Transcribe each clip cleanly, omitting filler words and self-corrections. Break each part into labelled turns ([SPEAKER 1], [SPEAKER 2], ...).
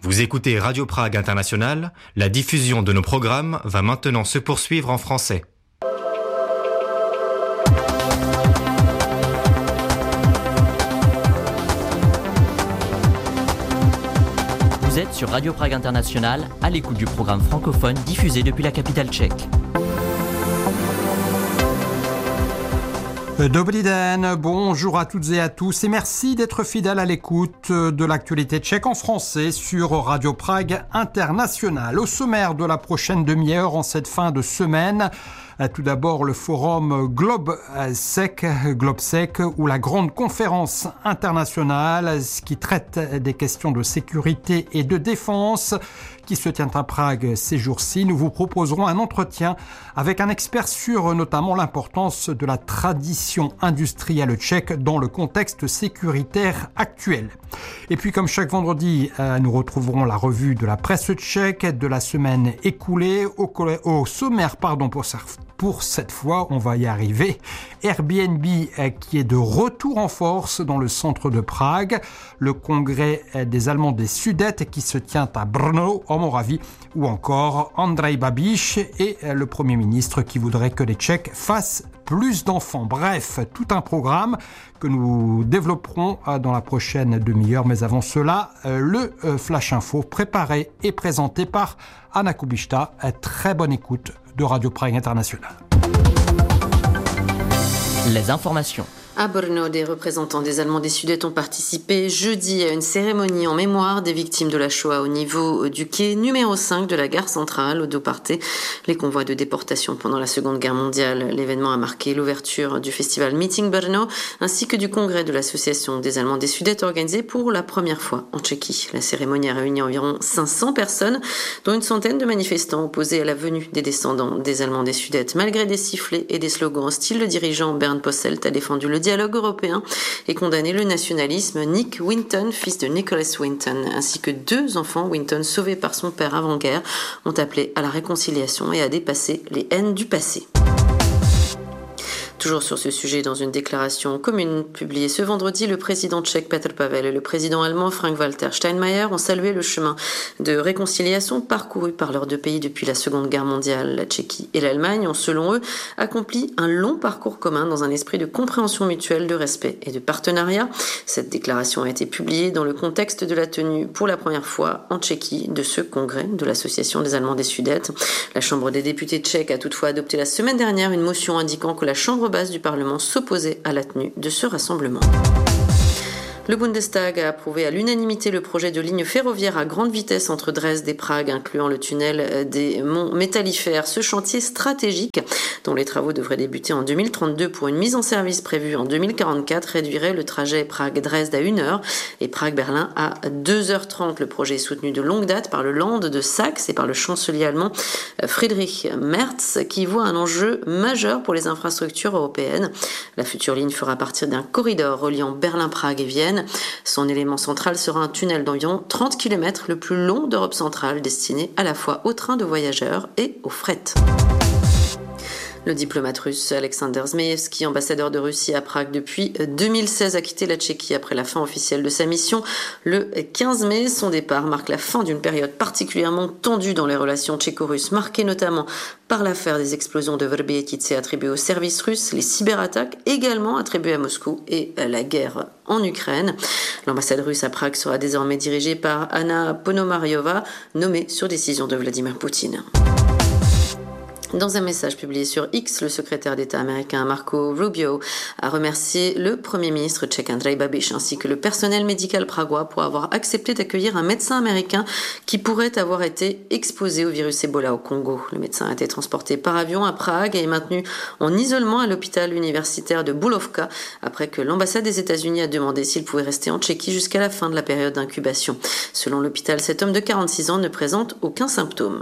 [SPEAKER 1] Vous écoutez Radio Prague International, la diffusion de nos programmes va maintenant se poursuivre en français.
[SPEAKER 2] Vous êtes sur Radio Prague International, à l'écoute du programme francophone diffusé depuis la capitale tchèque.
[SPEAKER 3] Dobrý den, bonjour à toutes et à tous et merci d'être fidèles à l'écoute de l'actualité tchèque en français sur Radio Prague International. Au sommaire de la prochaine demi-heure en cette fin de semaine, tout d'abord le forum GlobeSec ou la grande conférence internationale qui traite des questions de sécurité et de défense qui se tient à Prague ces jours-ci. Nous vous proposerons un entretien avec un expert sur notamment l'importance de la tradition industrielle tchèque dans le contexte sécuritaire actuel. Et puis comme chaque vendredi, nous retrouverons la revue de la presse tchèque de la semaine écoulée au sommaire pour cette fois, on va y arriver. Airbnb qui est de retour en force dans le centre de Prague, le congrès des Allemands des Sudètes qui se tient à Brno en Moravie, ou encore Andrej Babiš et le Premier ministre qui voudrait que les Tchèques fassent plus d'enfants. Bref, tout un programme que nous développerons dans la prochaine demi-heure. Mais avant cela, le Flash Info préparé et présenté par Anna Kubishta. Très bonne écoute de Radio Prague International.
[SPEAKER 2] Les informations.
[SPEAKER 4] À Brno, des représentants des Allemands des Sudètes ont participé jeudi à une cérémonie en mémoire des victimes de la Shoah au niveau du quai numéro 5 de la gare centrale, d'où partaient les convois de déportation pendant la Seconde Guerre mondiale. L'événement a marqué l'ouverture du festival Meeting Brno ainsi que du congrès de l'Association des Allemands des Sudètes organisé pour la première fois en Tchéquie. La cérémonie a réuni environ 500 personnes, dont une centaine de manifestants opposés à la venue des descendants des Allemands des Sudètes. Malgré des sifflets et des slogans hostiles, le dirigeant Bernd Posselt a défendu le dialogue européen et condamné le nationalisme. Nick Winton, fils de Nicholas Winton, ainsi que 2 enfants Winton sauvés par son père avant-guerre, ont appelé à la réconciliation et à dépasser les haines du passé. Toujours sur ce sujet, dans une déclaration commune publiée ce vendredi, le président tchèque Petr Pavel et le président allemand Frank-Walter Steinmeier ont salué le chemin de réconciliation parcouru par leurs 2 pays depuis la Seconde Guerre mondiale. La Tchéquie et l'Allemagne ont, selon eux, accompli un long parcours commun dans un esprit de compréhension mutuelle, de respect et de partenariat. Cette déclaration a été publiée dans le contexte de la tenue pour la première fois en Tchéquie de ce congrès de l'Association des Allemands des Sudètes. La Chambre des députés tchèques a toutefois adopté la semaine dernière une motion indiquant que la Chambre basse du Parlement s'opposait à la tenue de ce rassemblement. Le Bundestag a approuvé à l'unanimité le projet de ligne ferroviaire à grande vitesse entre Dresde et Prague, incluant le tunnel des monts Métallifères. Ce chantier stratégique, dont les travaux devraient débuter en 2032 pour une mise en service prévue en 2044, réduirait le trajet Prague-Dresde à 1 heure et Prague-Berlin à 2h30. Le projet est soutenu de longue date par le Land de Saxe et par le chancelier allemand Friedrich Merz, qui voit un enjeu majeur pour les infrastructures européennes. La future ligne fera partir d'un corridor reliant Berlin-Prague et Vienne. Son élément central sera un tunnel d'environ 30 km, le plus long d'Europe centrale, destiné à la fois aux trains de voyageurs et au fret. Le diplomate russe Alexander Zmeyevski, ambassadeur de Russie à Prague depuis 2016, a quitté la Tchéquie après la fin officielle de sa mission le 15 mai. Son départ marque la fin d'une période particulièrement tendue dans les relations tchéco-russes, marquée notamment par l'affaire des explosions de Vrbietice attribuées aux services russes, les cyberattaques également attribuées à Moscou et la guerre en Ukraine. L'ambassade russe à Prague sera désormais dirigée par Anna Ponomariova, nommée sur décision de Vladimir Poutine. Dans un message publié sur X, le secrétaire d'État américain Marco Rubio a remercié le Premier ministre tchèque Andrej Babiš ainsi que le personnel médical pragois pour avoir accepté d'accueillir un médecin américain qui pourrait avoir été exposé au virus Ebola au Congo. Le médecin a été transporté par avion à Prague et est maintenu en isolement à l'hôpital universitaire de Bulovka après que l'ambassade des États-Unis a demandé s'il pouvait rester en Tchéquie jusqu'à la fin de la période d'incubation. Selon l'hôpital, cet homme de 46 ans ne présente aucun symptôme.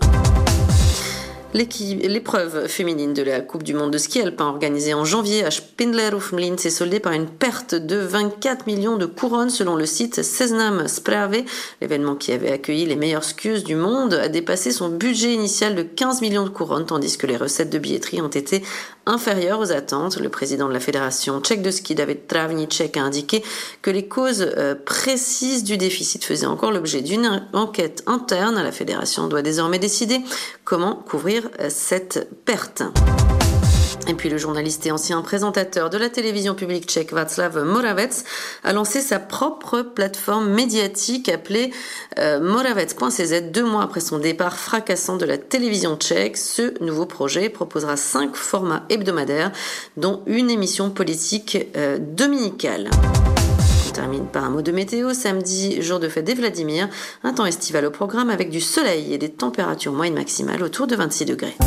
[SPEAKER 4] L'épreuve féminine de la Coupe du monde de ski alpin organisée en janvier à Spindlerhof-Mlin s'est soldée par une perte de 24 millions de couronnes selon le site Seznam Správy. L'événement qui avait accueilli les meilleures skieuses du monde a dépassé son budget initial de 15 millions de couronnes tandis que les recettes de billetterie ont été inférieure aux attentes. Le président de la Fédération tchèque de ski, David Travníček, a indiqué que les causes précises du déficit faisaient encore l'objet d'une enquête interne. La Fédération doit désormais décider comment couvrir cette perte. Et puis le journaliste et ancien présentateur de la télévision publique tchèque Václav Moravec a lancé sa propre plateforme médiatique appelée Moravec.cz 2 mois après son départ fracassant de la télévision tchèque. Ce nouveau projet proposera 5 formats hebdomadaires, dont une émission politique dominicale. On termine par un mot de météo. Samedi, jour de fête des Vladimir, un temps estival au programme avec du soleil et des températures moyennes maximales autour de 26 degrés.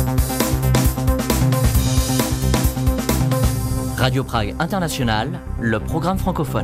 [SPEAKER 2] Radio Prague International, le programme francophone.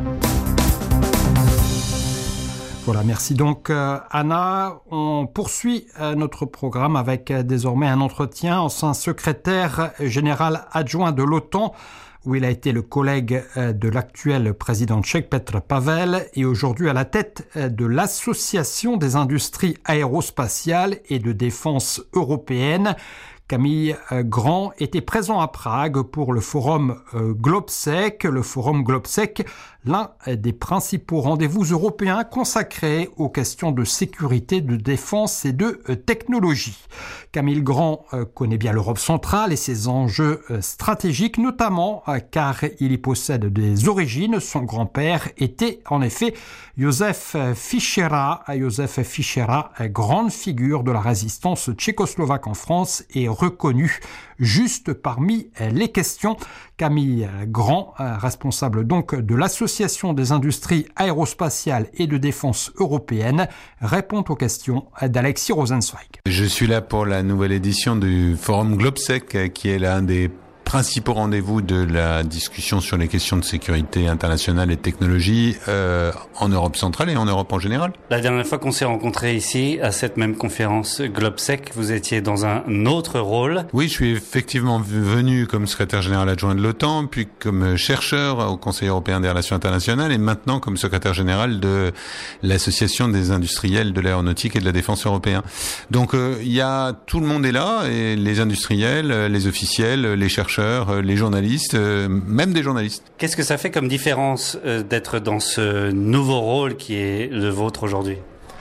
[SPEAKER 3] Voilà, merci donc Anna. On poursuit notre programme avec désormais un entretien ancien secrétaire général adjoint de l'OTAN, où il a été le collègue de l'actuel président tchèque Petr Pavel et aujourd'hui à la tête de l'Association des industries aérospatiales et de défense européennes. Camille Grand était présent à Prague pour le forum GlobSec. Le forum GlobSec, l'un des principaux rendez-vous européens consacrés aux questions de sécurité, de défense et de technologie. Camille Grand connaît bien l'Europe centrale et ses enjeux stratégiques, notamment car il y possède des origines. Son grand-père était en effet Josef Fischera. Josef Fischera, grande figure de la résistance tchécoslovaque en France et reconnu juste parmi les questions. Camille Grand, responsable donc de l'Association des industries aérospatiales et de défense européennes, répond aux questions d'Alexis Rosenzweig.
[SPEAKER 5] Je suis là pour la nouvelle édition du Forum GlobSec, qui est l'un des principaux rendez-vous de la discussion sur les questions de sécurité internationale et de technologie en Europe centrale et en Europe en général.
[SPEAKER 6] La dernière fois qu'on s'est rencontrés ici, à cette même conférence GlobSec, vous étiez dans un autre rôle.
[SPEAKER 5] Oui, je suis effectivement venu comme secrétaire général adjoint de l'OTAN, puis comme chercheur au Conseil européen des relations internationales et maintenant comme secrétaire général de l'Association des industriels de l'aéronautique et de la défense européen. Donc tout le monde est là, et les industriels, les officiels, les chercheurs, les journalistes, même des journalistes.
[SPEAKER 6] Qu'est-ce que ça fait comme différence d'être dans ce nouveau rôle qui est le vôtre aujourd'hui ?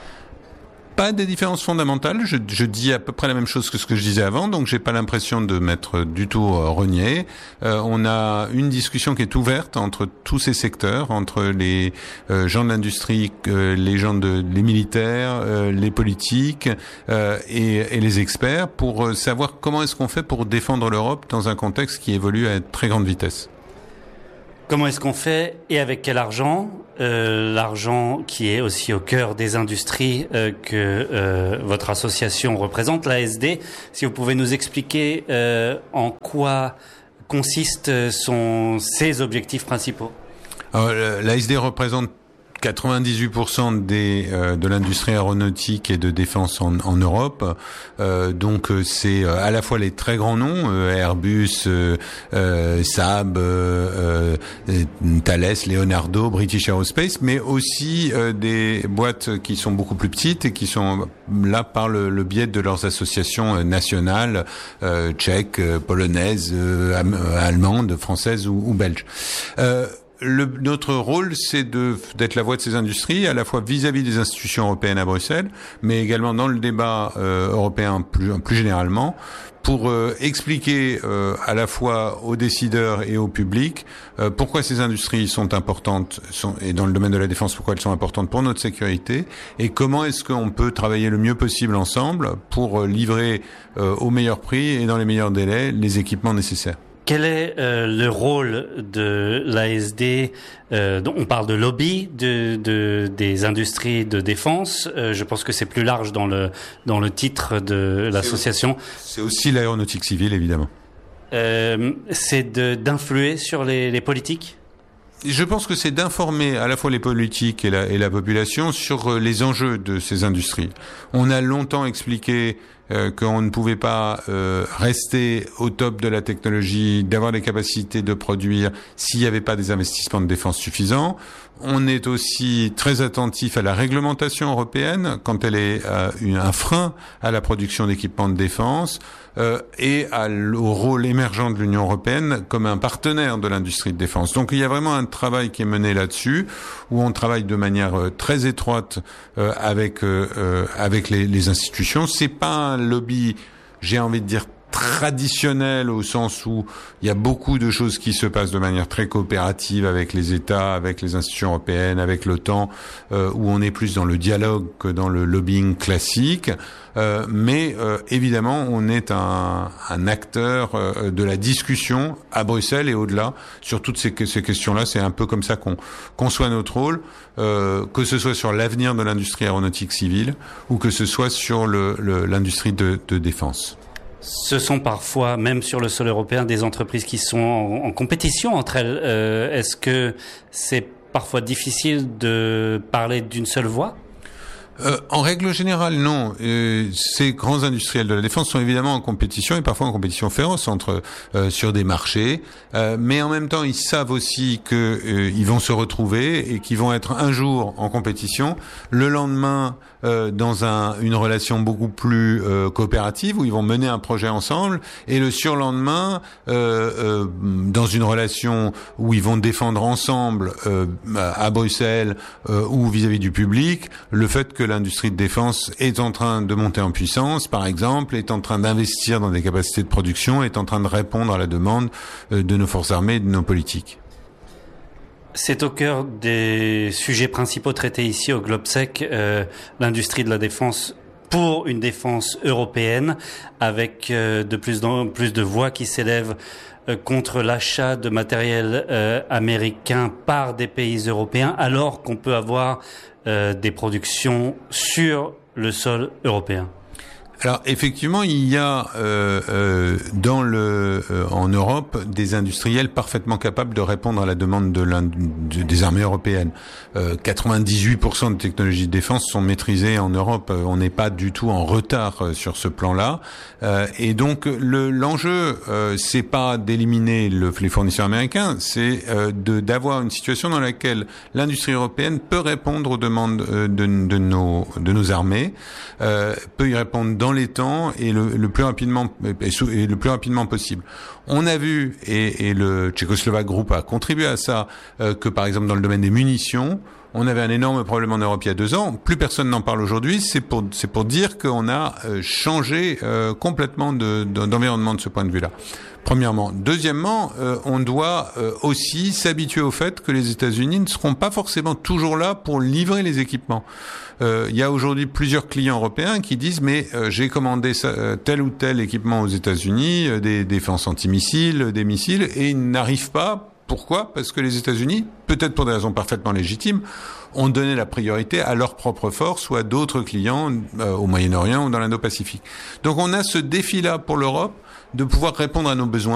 [SPEAKER 5] Pas des différences fondamentales. Je dis à peu près la même chose que ce que je disais avant, donc j'ai pas l'impression de m'être du tout renié. On a une discussion qui est ouverte entre tous ces secteurs, entre les gens de l'industrie, les militaires, les politiques et les experts, pour savoir comment est-ce qu'on fait pour défendre l'Europe dans un contexte qui évolue à très grande vitesse.
[SPEAKER 6] Comment est-ce qu'on fait et avec quel argent ? L'argent qui est aussi au cœur des industries que votre association représente, l'ASD. Si vous pouvez nous expliquer en quoi consistent ces objectifs principaux.
[SPEAKER 5] Alors, l'ASD représente 98% de l'industrie aéronautique et de défense en Europe. Donc c'est à la fois les très grands noms, Airbus, Saab, Thales, Leonardo, British Aerospace, mais aussi des boîtes qui sont beaucoup plus petites et qui sont là par le biais de leurs associations nationales, tchèques, polonaises, allemandes, françaises ou belges. Notre rôle, c'est d'être la voix de ces industries, à la fois vis-à-vis des institutions européennes à Bruxelles, mais également dans le débat européen plus généralement, pour expliquer à la fois aux décideurs et au public pourquoi ces industries sont importantes, et dans le domaine de la défense, pourquoi elles sont importantes pour notre sécurité, et comment est-ce qu'on peut travailler le mieux possible ensemble pour livrer au meilleur prix et dans les meilleurs délais les équipements nécessaires.
[SPEAKER 6] Quel est le rôle de l'ASD on parle de lobby des industries de défense. Je pense que c'est plus large dans le titre de l'association.
[SPEAKER 5] C'est aussi l'aéronautique civile, évidemment.
[SPEAKER 6] C'est d'influer sur les politiques.
[SPEAKER 5] Je pense que c'est d'informer à la fois les politiques et la population sur les enjeux de ces industries. On a longtemps expliqué qu'on ne pouvait pas rester au top de la technologie, d'avoir les capacités de produire s'il n'y avait pas des investissements de défense suffisants. On est aussi très attentif à la réglementation européenne quand elle est un frein à la production d'équipements de défense et au rôle émergent de l'Union européenne comme un partenaire de l'industrie de défense. Donc il y a vraiment un travail qui est mené là-dessus, où on travaille de manière très étroite avec les institutions. C'est pas un lobby, j'ai envie de dire, traditionnel au sens où il y a beaucoup de choses qui se passent de manière très coopérative avec les États, avec les institutions européennes, avec l'OTAN, où on est plus dans le dialogue que dans le lobbying classique. Mais évidemment, on est un acteur de la discussion à Bruxelles et au-delà sur toutes ces questions-là. C'est un peu comme ça qu'on conçoit notre rôle, que ce soit sur l'avenir de l'industrie aéronautique civile ou que ce soit sur l'industrie de défense.
[SPEAKER 6] Ce sont parfois, même sur le sol européen, des entreprises qui sont en compétition entre elles. Est-ce que c'est parfois difficile de parler d'une seule voix ?
[SPEAKER 5] En règle générale, non. Ces grands industriels de la défense sont évidemment en compétition et parfois en compétition féroce sur des marchés, mais en même temps, ils savent aussi que ils vont se retrouver et qu'ils vont être un jour en compétition, le lendemain dans une relation beaucoup plus coopérative où ils vont mener un projet ensemble, et le surlendemain dans une relation où ils vont défendre ensemble à Bruxelles ou vis-à-vis du public le fait que l'industrie de défense est en train de monter en puissance, par exemple, est en train d'investir dans des capacités de production, est en train de répondre à la demande de nos forces armées et de nos politiques.
[SPEAKER 6] C'est au cœur des sujets principaux traités ici au GlobeSec, l'industrie de la défense pour une défense européenne, avec de plus en plus de voix qui s'élèvent contre l'achat de matériel américain par des pays européens, alors qu'on peut avoir des productions sur le sol européen.
[SPEAKER 5] Alors effectivement, il y a en Europe des industriels parfaitement capables de répondre à la demande des armées européennes. 98% de technologies de défense sont maîtrisées en Europe. On n'est pas du tout en retard sur ce plan-là. Et donc l'enjeu, c'est pas d'éliminer les fournisseurs américains, c'est d'avoir une situation dans laquelle l'industrie européenne peut répondre aux demandes de nos armées, peut y répondre dans les temps et le plus rapidement possible. On a vu, et le Tchécoslovaque Group a contribué à ça, que par exemple dans le domaine des munitions, on avait un énorme problème en Europe il y a 2 ans. Plus personne n'en parle aujourd'hui. C'est pour dire qu'on a changé complètement d'environnement de ce point de vue-là. Premièrement. Deuxièmement, on doit aussi s'habituer au fait que les États-Unis ne seront pas forcément toujours là pour livrer les équipements. Il y a aujourd'hui plusieurs clients européens qui disent mais j'ai commandé tel ou tel équipement aux États-Unis, des défenses antimissiles, des missiles, et ils n'arrivent pas. Pourquoi ? Parce que les États-Unis, peut-être pour des raisons parfaitement légitimes, ont donné la priorité à leurs propres forces ou à d'autres clients au Moyen-Orient ou dans l'Indo-Pacifique. Donc on a ce défi-là pour l'Europe de pouvoir répondre à nos besoins.